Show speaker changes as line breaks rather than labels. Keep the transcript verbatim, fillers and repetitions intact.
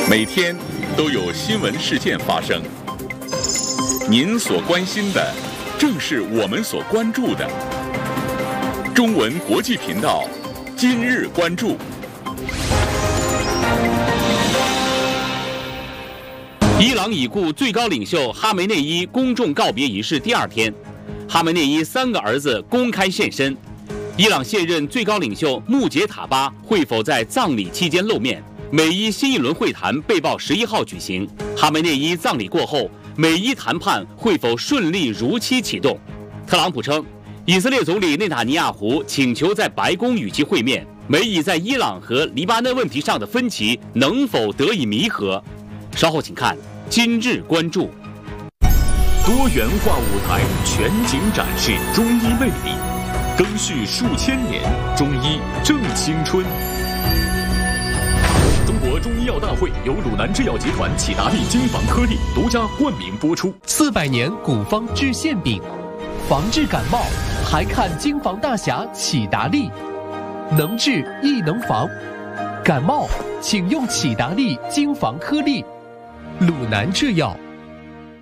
每天都有新闻事件发生，您所关心的正是我们所关注的。中文国际频道今日关注。
伊朗已故最高领袖哈梅内伊公众告别仪式第二天，哈梅内伊三个儿子公开现身。伊朗现任最高领袖穆杰塔巴会否在葬礼期间露面？美伊新一轮会谈被曝十一号举行。哈梅内伊葬礼过后，美伊谈判会否顺利如期启动？特朗普称，以色列总理内塔尼亚胡请求在白宫与其会面，美以在伊朗和黎巴嫩问题上的分歧能否得以弥合？稍后请看今日关注。
多元化舞台全景展示中医魅力，更续数千年，中医正青春。中国中医药大会由鲁南制药集团启达利金防颗粒独家冠名播出。
四百年古方治馅饼，防治感冒还看金防大侠启达利，能治亦能防。感冒请用启达利金防颗粒。鲁南制药。